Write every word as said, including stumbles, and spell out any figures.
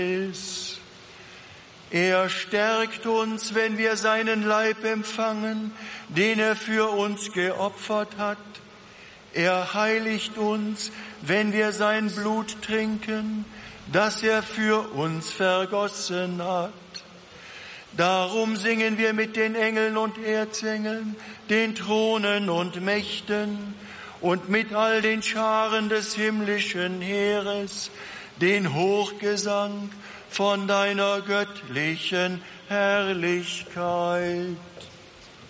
Er stärkt uns, wenn wir seinen Leib empfangen, den er für uns geopfert hat. Er heiligt uns, wenn wir sein Blut trinken, das er für uns vergossen hat. Darum singen wir mit den Engeln und Erzengeln, den Thronen und Mächten und mit all den Scharen des himmlischen Heeres den Hochgesang von deiner göttlichen Herrlichkeit.